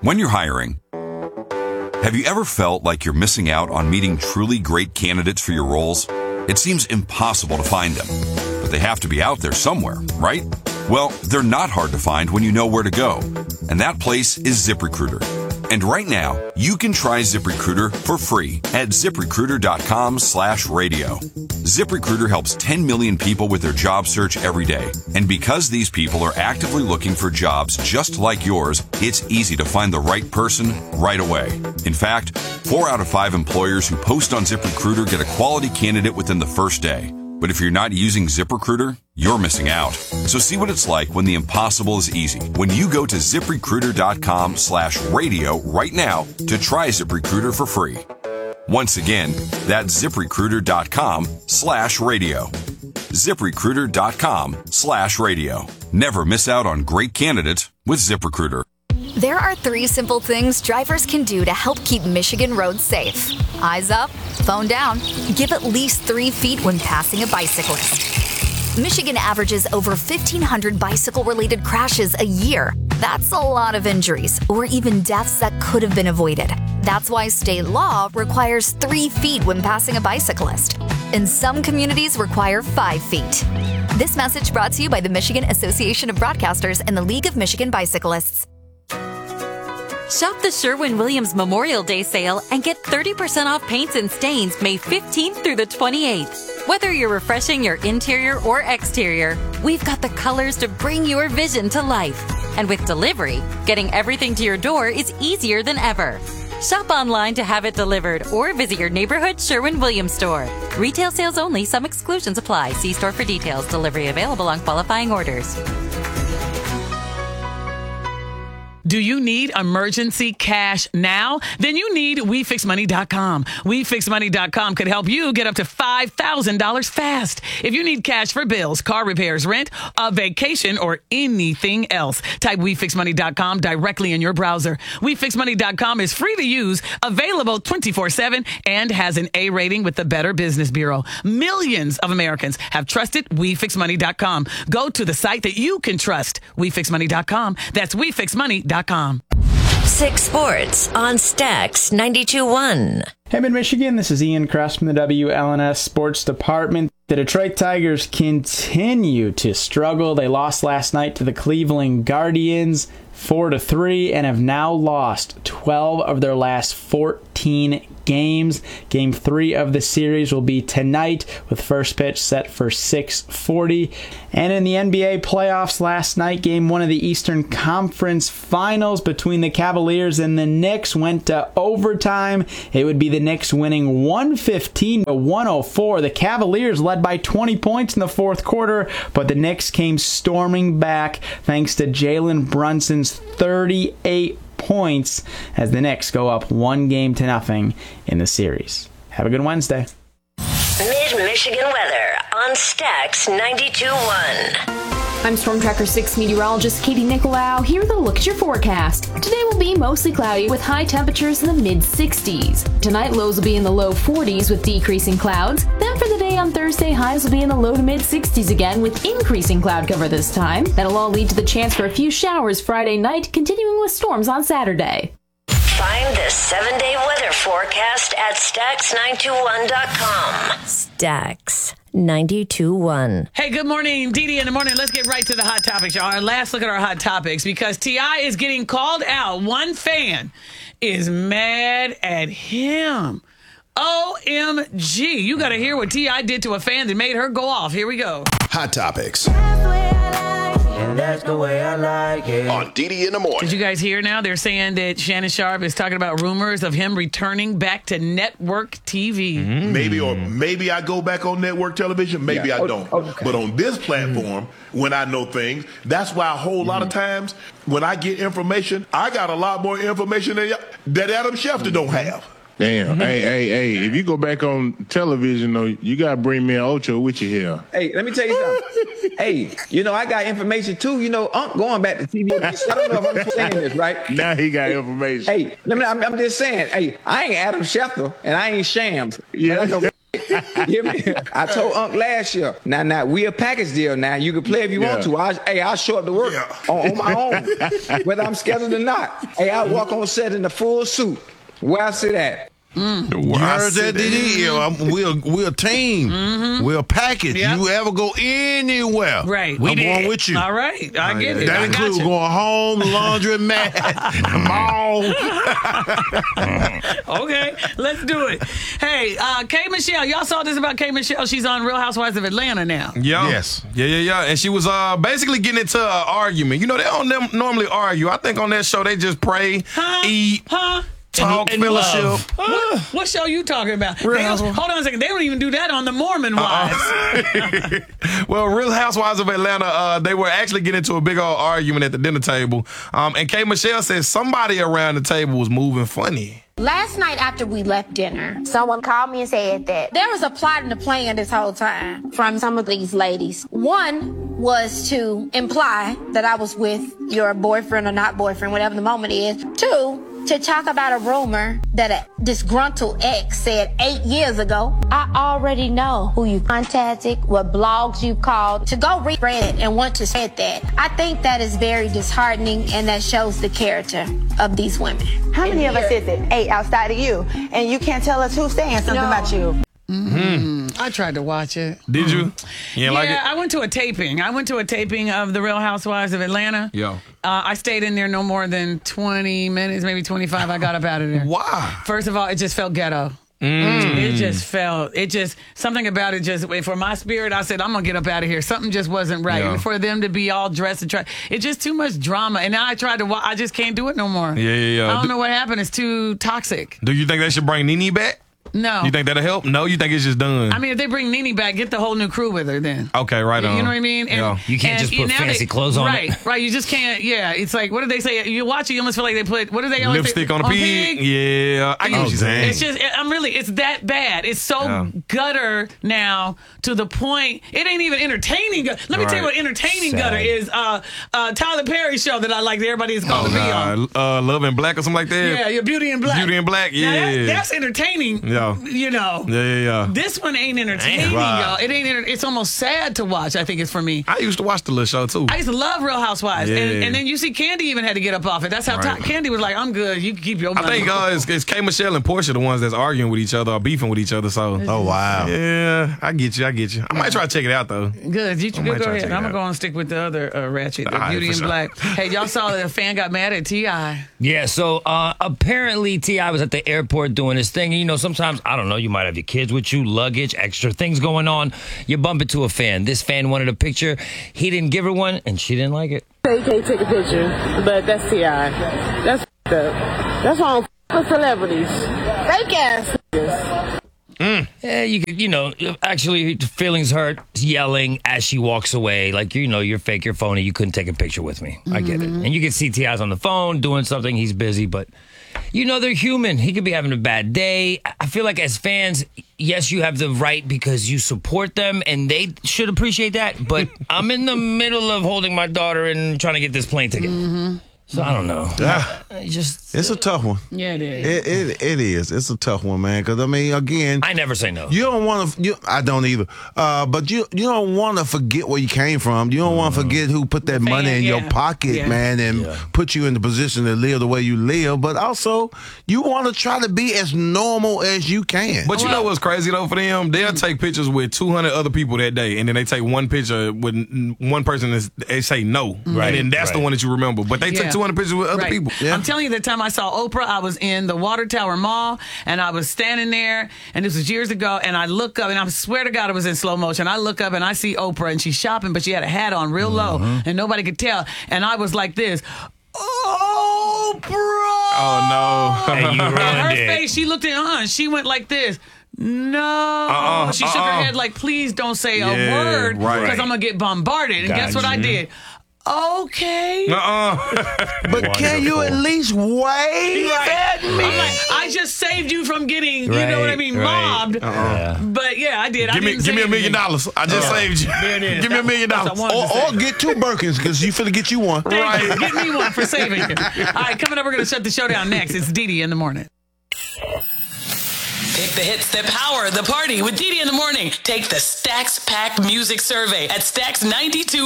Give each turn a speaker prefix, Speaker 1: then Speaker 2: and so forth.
Speaker 1: When you're hiring, have you ever felt like you're missing out on meeting truly great candidates for your roles? It seems impossible to find them, but they have to be out there somewhere, right? Well, they're not hard to find when you know where to go, and that place is ZipRecruiter. And right now, you can try ZipRecruiter for free at ZipRecruiter.com/radio. ZipRecruiter helps 10 million people with their job search every day. And because these people are actively looking for jobs just like yours, it's easy to find the right person right away. In fact, 4 out of 5 employers who post on ZipRecruiter get a quality candidate within the first day. But if you're not using ZipRecruiter, you're missing out. So see what it's like when the impossible is easy. When you go to ZipRecruiter.com/radio right now to try ZipRecruiter for free. Once again, that's ZipRecruiter.com/radio. ZipRecruiter.com/radio. Never miss out on great candidates with ZipRecruiter.
Speaker 2: There are 3 simple things drivers can do to help keep Michigan roads safe. Eyes up, phone down, give at least 3 feet when passing a bicyclist. Michigan averages over 1,500 bicycle-related crashes a year. That's a lot of injuries, or even deaths that could have been avoided. That's why state law requires 3 feet when passing a bicyclist. And some communities require 5 feet. This message brought to you by the Michigan Association of Broadcasters and the League of Michigan Bicyclists.
Speaker 3: Shop the Sherwin-Williams Memorial Day sale and get 30% off paints and stains May 15th through the 28th. Whether you're refreshing your interior or exterior, we've got the colors to bring your vision to life. And with delivery, getting everything to your door is easier than ever. Shop online to have it delivered or visit your neighborhood Sherwin-Williams store. Retail sales only. Some exclusions apply. See store for details. Delivery available on qualifying orders.
Speaker 4: Do you need emergency cash now? Then you need WeFixMoney.com. WeFixMoney.com could help you get up to $5,000 fast. If you need cash for bills, car repairs, rent, a vacation, or anything else, type WeFixMoney.com directly in your browser. WeFixMoney.com is free to use, available 24/7, and has an A rating with the Better Business Bureau. Millions of Americans have trusted WeFixMoney.com. Go to the site that you can trust. WeFixMoney.com. That's WeFixMoney.com.
Speaker 5: 6 Sports on Stax 92.1.
Speaker 6: Hey, Mid-Michigan, this is Ian Kress from the WLNS Sports Department. The Detroit Tigers continue to struggle. They lost last night to the Cleveland Guardians 4-3 and have now lost 12 of their last 14 games. Game 3 of the series will be tonight with first pitch set for 6:40. And in the NBA playoffs last night, Game 1 of the Eastern Conference Finals between the Cavaliers and the Knicks went to overtime. It would be the Knicks winning 115-104. The Cavaliers led by 20 points in the fourth quarter, but the Knicks came storming back thanks to Jalen Brunson's 38 points as the Knicks go up 1-0 in the series. Have a good Wednesday.
Speaker 5: Mid-Michigan weather on Stax 92.1.
Speaker 7: I'm Storm Tracker 6 meteorologist Katie Nicolau. Here's a look at your forecast. Today will be mostly cloudy with high temperatures in the mid-60s. Tonight, lows will be in the low 40s with decreasing clouds. Then for the day on Thursday, highs will be in the low to mid-60s again with increasing cloud cover this time. That'll all lead to the chance for a few showers Friday night, continuing with storms on Saturday.
Speaker 5: Find the 7-day weather forecast at Stax921.com. Stax 92.1.
Speaker 4: Hey, good morning, Dee in the morning. Let's get right to the hot topics, y'all. Our last look at our hot topics because T.I. is getting called out. One fan is mad at him. OMG. You got to hear what T.I. did to a fan that made her go off. Here we go.
Speaker 8: Hot topics.
Speaker 9: And that's the way I like it.
Speaker 8: On Dee in the morning.
Speaker 4: Did you guys hear now? They're saying that Shannon Sharp is talking about rumors of him returning back to network TV.
Speaker 10: Maybe I go back on network television. Maybe I don't. Okay. But on this platform, when I know things, that's why a whole lot of times when I get information, I got a lot more information that Adam Schefter don't have.
Speaker 11: Damn. Hey, if you go back on television, though, you got to bring me an Ocho with you here.
Speaker 9: Hey, let me tell you something. Hey, I got information, too. Going back to TV. I don't know if I'm saying this, right?
Speaker 11: Now he got information.
Speaker 9: Hey, I'm just saying, hey, I ain't Adam Schefter, and I ain't Shams.
Speaker 11: Yeah.
Speaker 9: You hear me? I told Unc last year. Now we a package deal. Now you can play if you want to. I'll show up to work on my own, whether I'm scheduled or not. Hey, I'll walk on set in a full suit. Where I sit at.
Speaker 8: You heard that, DD? We're a team. We're a package.
Speaker 4: Yep.
Speaker 8: You ever go anywhere?
Speaker 4: Right.
Speaker 8: I'm going with you.
Speaker 4: All right. I get it.
Speaker 8: That includes going home, laundry, mat, mall.
Speaker 4: Okay, let's do it. Hey, K. Michelle, y'all saw this about K. Michelle? She's on Real Housewives of Atlanta now.
Speaker 12: Yeah.
Speaker 8: Yes.
Speaker 12: Yeah. And she was basically getting into an argument. You know, they don't normally argue. I think on that show they just pray, eat, talk,
Speaker 4: and
Speaker 12: fellowship.
Speaker 4: What show you talking about?
Speaker 12: Real
Speaker 4: Hold on a second. They don't even do that on the Mormon Wives.
Speaker 12: Well, Real Housewives of Atlanta, they were actually getting into a big old argument at the dinner table. And K. Michelle says somebody around the table was moving funny.
Speaker 13: Last night after we left dinner, someone called me and said that there was a plot and a plan this whole time from some of these ladies. One was to imply that I was with your boyfriend or not boyfriend, whatever the moment is. Two, to talk about a rumor that a disgruntled ex said 8 years ago. I already know who you contacted, what blogs you called, to go read it and want to spread that. I think that is very disheartening, and that shows the character of these women.
Speaker 14: How many of us did that? 8 outside of you, and you can't tell us who's saying something about you.
Speaker 4: I tried to watch it.
Speaker 12: Did you? You didn't like it?
Speaker 4: I went to a taping. of The Real Housewives of Atlanta.
Speaker 12: Yeah.
Speaker 4: I stayed in there no more than 20 minutes, maybe 25. I got up out of there.
Speaker 12: Why?
Speaker 4: First of all, it just felt ghetto. Something about it just, for my spirit, I said, I'm going to get up out of here. Something just wasn't right.
Speaker 12: Yeah.
Speaker 4: And for them to be all dressed and it's just too much drama. And now I tried to I just can't do it no more.
Speaker 12: Yeah.
Speaker 4: I don't know what happened. It's too toxic.
Speaker 12: Do you think they should bring Nene back?
Speaker 4: No.
Speaker 12: You think that'll help? No, you think it's just done?
Speaker 4: I mean, if they bring Nene back, get the whole new crew with her then.
Speaker 12: Okay, right on.
Speaker 4: You know what I mean? And,
Speaker 15: you can't just put fancy clothes on
Speaker 4: it. Right. You just can't. Yeah. It's like, what do they say? You watch it, you almost feel like they put, what do they always
Speaker 12: lipstick
Speaker 4: say?
Speaker 12: on a pig? Yeah. I get what you're saying.
Speaker 4: It's just, it's that bad. It's so gutter now to the point, it ain't even entertaining. Let me tell you what entertaining gutter is. Tyler Perry's show that I like that everybody is called to be on.
Speaker 12: Love and Black or something like that?
Speaker 4: Yeah, your Beauty and Black.
Speaker 12: Beauty and Black, yeah.
Speaker 4: Now that's entertaining.
Speaker 12: Yeah.
Speaker 4: You know.
Speaker 12: Yeah.
Speaker 4: This one ain't entertaining, y'all. It ain't. It's almost sad to watch. I think it's for me.
Speaker 12: I used to watch the little show too.
Speaker 4: I used to love Real Housewives, and then you see Candy even had to get up off it. That's how Candy was like, "I'm good. You can keep your money."
Speaker 12: I think it's K. Michelle and Portia the ones that's arguing with each other or beefing with each other. So,
Speaker 8: oh wow,
Speaker 12: yeah, I get you. I might try to check it out though.
Speaker 4: Good, you go ahead. I'm gonna go and stick with the other ratchet, the Beauty and Black. Hey, y'all saw that a fan got mad at T.I.
Speaker 15: Yeah, so apparently T.I. was at the airport doing his thing. And, you know, sometimes, I don't know, you might have your kids with you, luggage, extra things going on. You bump into a fan. This fan wanted a picture. He didn't give her one, and she didn't like it.
Speaker 16: You can't take a picture, but that's T.I. That's up. That's wrong for celebrities. Fake ass.
Speaker 15: Yeah, you could, actually feelings hurt, yelling as she walks away. Like, you're fake, you're phony, you couldn't take a picture with me. I get it. And you can see T.I.'s on the phone doing something, he's busy, but they're human. He could be having a bad day. I feel like as fans, yes, you have the right because you support them and they should appreciate that. But I'm in the middle of holding my daughter and trying to get this plane ticket. So I don't know.
Speaker 8: It's a tough one.
Speaker 4: Yeah, it is.
Speaker 8: It is. It's a tough one, man. Because again,
Speaker 15: I never say no.
Speaker 8: You don't want to. I don't either. But you don't want to forget where you came from. You don't want to forget who put that money in your pocket, man, and put you in the position to live the way you live. But also, you want to try to be as normal as you can.
Speaker 12: But you know what's crazy though for them? They'll take pictures with 200 other people that day, and then they take one picture with one person and they say no, and then that's the one that you remember. But they take 200 pictures with other people.
Speaker 4: I'm telling you, the time I saw Oprah, I was in the Water Tower Mall, and I was standing there, and this was years ago, and I look up, and I swear to God it was in slow motion. I look up, and I see Oprah, and she's shopping, but she had a hat on real low, and nobody could tell. And I was like this, Oprah!
Speaker 12: Oh, no.
Speaker 15: And you ruined
Speaker 4: and her
Speaker 15: it.
Speaker 4: face, she looked at her, and she went like this. No. She shook her head like, please don't say a word, because I'm going to get bombarded. And guess what I did? Okay.
Speaker 8: But can you at least wave at me?
Speaker 4: I'm like, I just saved you from getting, you know what I mean, mobbed. But yeah, I did.
Speaker 12: Give me $1 million. I just saved you.
Speaker 4: There it is.
Speaker 12: Give me $1 million.
Speaker 8: Or get 2 Birkins because you finna get you one.
Speaker 4: Right. Get me one for saving you. All right, coming up, we're going to shut the show down next. It's Dee Dee in the morning.
Speaker 17: Pick the hits that power the party with Didi in the morning. Take the Stacks Pack Music Survey at Stacks92.